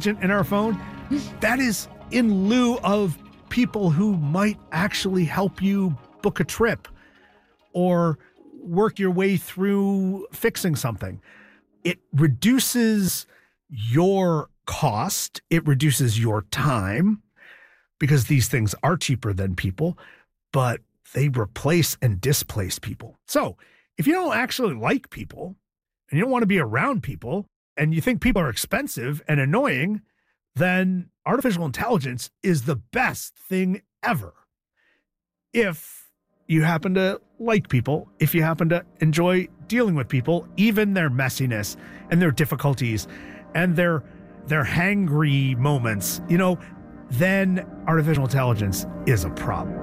agent in our phone, that is in lieu of people who might actually help you book a trip or work your way through fixing something. It reduces your cost. It reduces your time because these things are cheaper than people, but they replace and displace people. So if you don't actually like people and you don't want to be around people and you think people are expensive and annoying, then artificial intelligence is the best thing ever. If you happen to like people, if you happen to enjoy dealing with people, even their messiness and their difficulties and their hangry moments, then artificial intelligence is a problem.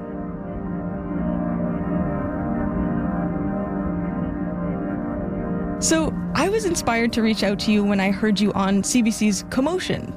So I was inspired to reach out to you when I heard you on CBC's Commotion.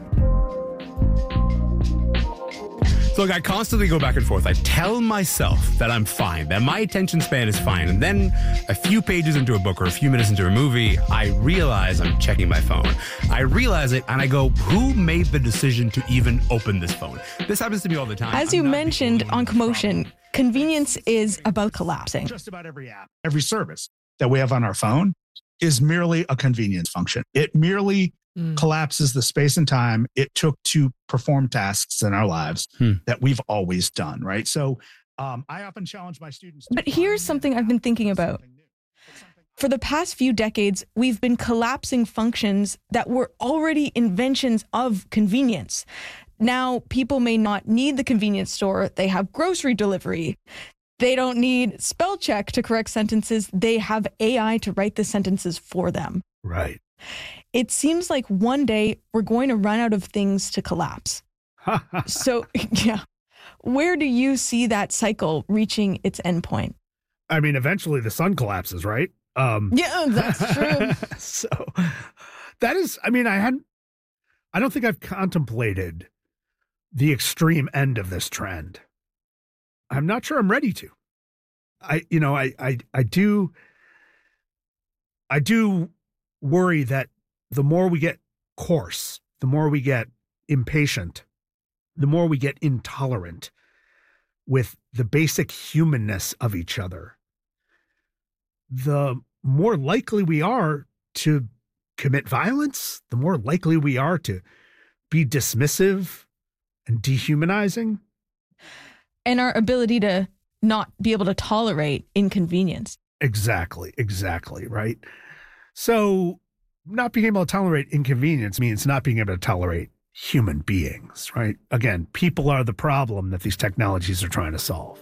So look, I constantly go back and forth. I tell myself that I'm fine, that my attention span is fine. And then a few pages into a book or a few minutes into a movie, I realize I'm checking my phone. I realize it and I go, who made the decision to even open this phone? This happens to me all the time. As you mentioned on Commotion, convenience is about collapsing. Just about every app, every service that we have on our phone is merely a convenience function. It merely collapses the space and time it took to perform tasks in our lives that we've always done, right? So I often challenge my students. But here's something I've been thinking about. For the past few decades, we've been collapsing functions that were already inventions of convenience. Now, people may not need the convenience store. They have grocery delivery. They don't need spell check to correct sentences. They have AI to write the sentences for them. Right. It seems like one day we're going to run out of things to collapse. So, yeah. Where do you see that cycle reaching its endpoint? I mean, eventually the sun collapses, right? Yeah, that's true. So that is, I mean, I don't think I've contemplated the extreme end of this trend. I'm not sure I'm ready to. I do worry that the more we get coarse, the more we get impatient, the more we get intolerant with the basic humanness of each other, the more likely we are to commit violence, the more likely we are to be dismissive and dehumanizing. And our ability to not be able to tolerate inconvenience. Exactly, right? So not being able to tolerate inconvenience means not being able to tolerate human beings, right? Again, people are the problem that these technologies are trying to solve.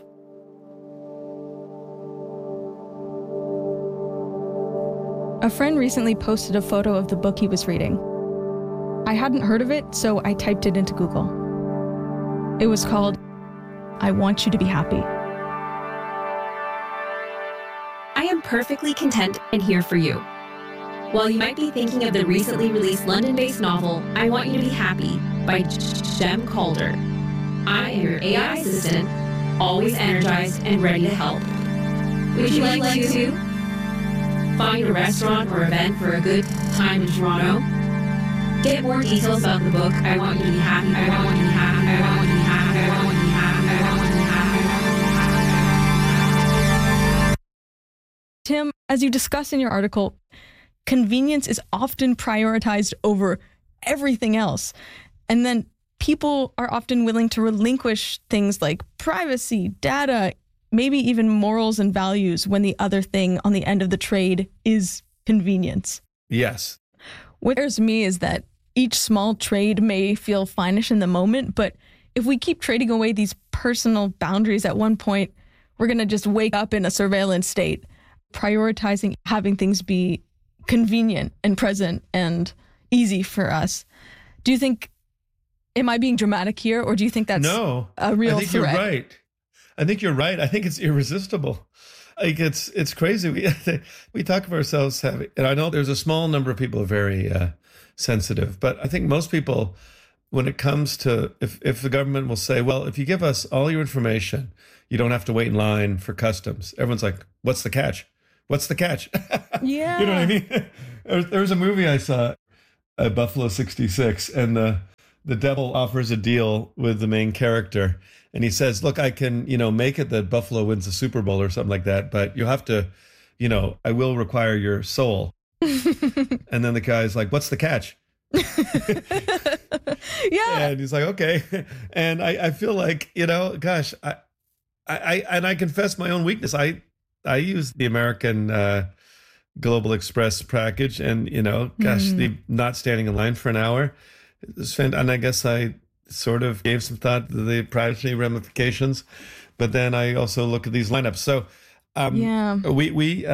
A friend recently posted a photo of the book he was reading. I hadn't heard of it, so I typed it into Google. It was called I Want You to Be Happy. I am perfectly content and here for you. While you might be thinking of the recently released London-based novel, I Want You to Be Happy by Jem Calder, I am your AI assistant, always energized and ready to help. Would you like to find a restaurant or event for a good time in Toronto? Get more details about the book, I Want You to Be Happy, I Want You to Be Happy, I Want You to Be Happy, I Want You to Be Happy, I Want You to Be Happy. Tim, as you discuss in your article, convenience is often prioritized over everything else. And then people are often willing to relinquish things like privacy, data, maybe even morals and values when the other thing on the end of the trade is convenience. Yes. What scares me is that each small trade may feel finish in the moment, but if we keep trading away these personal boundaries, at one point, we're going to just wake up in a surveillance state, prioritizing having things be convenient and present and easy for us. Do you think, am I being dramatic here, or do you think that's a real threat? I think you're right. I think it's irresistible. Like it's crazy. We talk of ourselves having, and I know there's a small number of people who are very sensitive, but I think most people, when it comes to, if the government will say, well, if you give us all your information, you don't have to wait in line for customs. Everyone's like, what's the catch? What's the catch? Yeah. You know what I mean? There was a movie I saw, Buffalo 66, and the devil offers a deal with the main character. And he says, look, I can, make it that Buffalo wins the Super Bowl or something like that, but you have to, I will require your soul. And then the guy's like, what's the catch? Yeah. And he's like, okay. And I feel like, gosh, I confess my own weakness. I use the American Global Express package, and the not standing in line for an hour. And I guess I sort of gave some thought to the privacy ramifications, but then I also look at these lineups. So we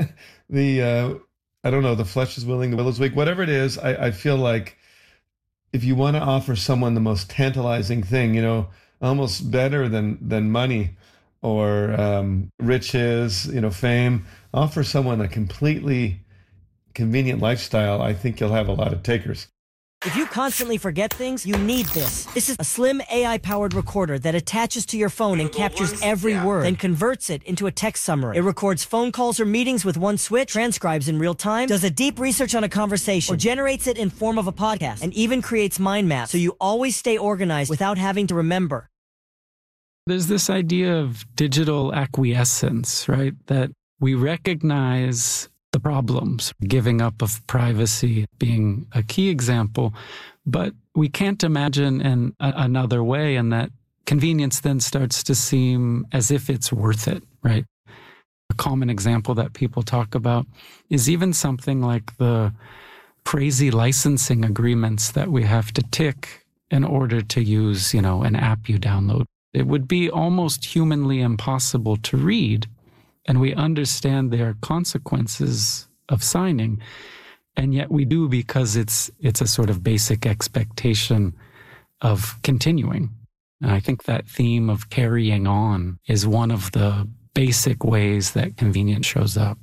I don't know, the flesh is willing, the will is weak, whatever it is. I feel like if you want to offer someone the most tantalizing thing, almost better than money or riches, fame, offer someone a completely convenient lifestyle. I think you'll have a lot of takers. If you constantly forget things, you need this. This is a slim AI-powered recorder that attaches to your phone and captures every word, then converts it into a text summary. It records phone calls or meetings with one switch, transcribes in real time, does a deep research on a conversation, or generates it in form of a podcast, and even creates mind maps so you always stay organized without having to remember. There's this idea of digital acquiescence, right? That we recognize the problems, giving up of privacy being a key example, but we can't imagine in another way, and that convenience then starts to seem as if it's worth it, right? A common example that people talk about is even something like the crazy licensing agreements that we have to tick in order to use, an app you download. It would be almost humanly impossible to read, and we understand there are consequences of signing, and yet we do because it's a sort of basic expectation of continuing. And I think that theme of carrying on is one of the basic ways that convenience shows up.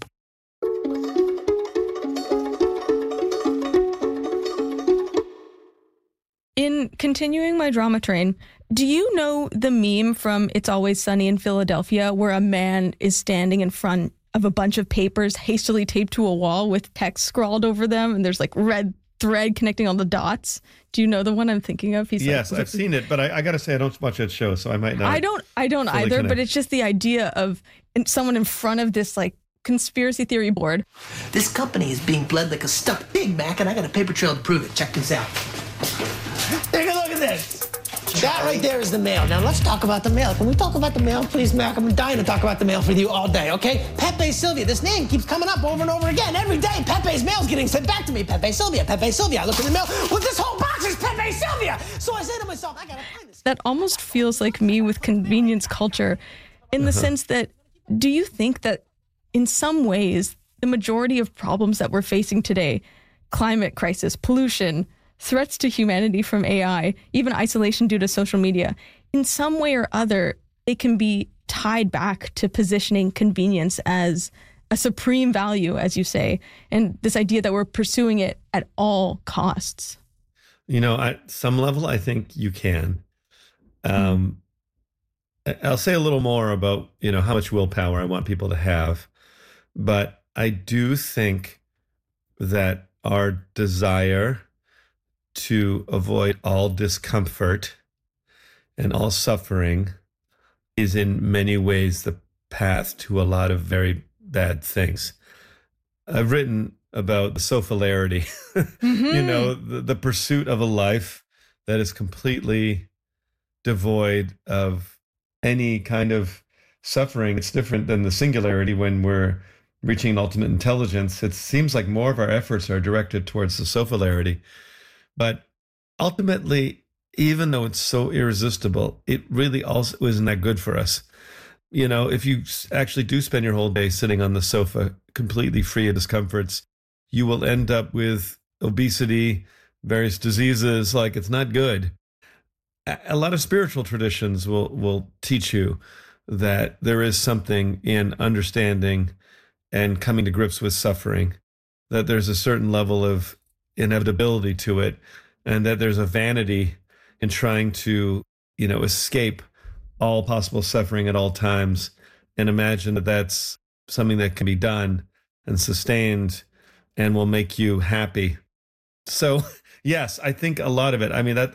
In continuing my drama train, do you know the meme from It's Always Sunny in Philadelphia where a man is standing in front of a bunch of papers hastily taped to a wall with text scrawled over them, and there's like red thread connecting all the dots? Do you know the one I'm thinking of? Yes, I've seen it, but I got to say I don't watch that show, so I might not. I don't either, connect. But it's just the idea of someone in front of this like conspiracy theory board. This company is being bled like a stuffed Big Mac, and I got a paper trail to prove it. Check this out. Take a look at this. That right there is the mail. Now let's talk about the mail. Can we talk about the mail, please, Mac? I'm dying to talk about the mail with you all day, okay? Pepe Sylvia. This name keeps coming up over and over again. Every day, Pepe's mail's getting sent back to me. Pepe Sylvia, Pepe Sylvia. I look in the mail. Well, this whole box is Pepe Sylvia. So I say to myself, I gotta find this. That almost feels like me with convenience culture, in the sense that, do you think that in some ways, the majority of problems that we're facing today, climate crisis, pollution, threats to humanity from AI, even isolation due to social media, in some way or other, they can be tied back to positioning convenience as a supreme value, as you say, and this idea that we're pursuing it at all costs? At some level, I think you can. I'll say a little more about, how much willpower I want people to have. But I do think that our desire to avoid all discomfort and all suffering is in many ways the path to a lot of very bad things. I've written about the sophilarity, the pursuit of a life that is completely devoid of any kind of suffering. It's different than the singularity when we're reaching ultimate intelligence. It seems like more of our efforts are directed towards the sophilarity. But ultimately, even though it's so irresistible, it really also isn't that good for us. If you actually do spend your whole day sitting on the sofa, completely free of discomforts, you will end up with obesity, various diseases. Like, it's not good. A lot of spiritual traditions will teach you that there is something in understanding and coming to grips with suffering, that there's a certain level of inevitability to it, and that there's a vanity in trying to, escape all possible suffering at all times and imagine that that's something that can be done and sustained and will make you happy. So, yes, I think a lot of it, I